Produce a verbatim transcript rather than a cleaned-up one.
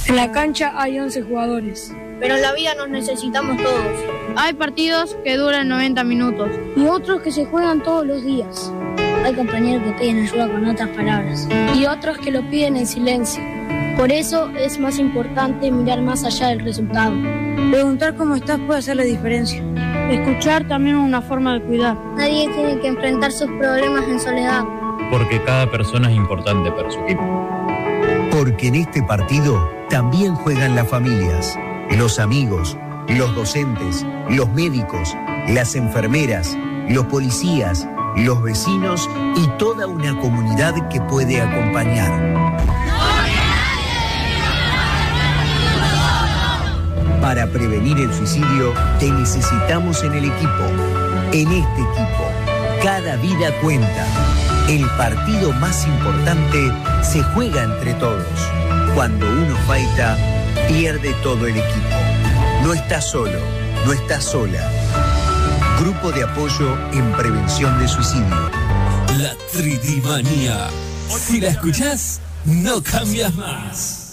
En la cancha hay once jugadores. Pero en la vida nos necesitamos todos. Hay partidos que duran noventa minutos. Y otros que se juegan todos los días. Hay compañeros que piden ayuda con otras palabras. Y otros que lo piden en silencio. Por eso es más importante mirar más allá del resultado. Preguntar cómo estás puede hacer la diferencia. Escuchar también es una forma de cuidar. Nadie tiene que enfrentar sus problemas en soledad. Porque cada persona es importante para su equipo. Porque en este partido también juegan las familias, los amigos, los docentes, los médicos, las enfermeras, los policías, los vecinos y toda una comunidad que puede acompañar. Para prevenir el suicidio, te necesitamos en el equipo. En este equipo, cada vida cuenta. El partido más importante se juega entre todos. Cuando uno falta, pierde todo el equipo. No estás solo, no estás sola. Grupo de apoyo en prevención de suicidio. La Tridimanía. Si la escuchás, no cambias más.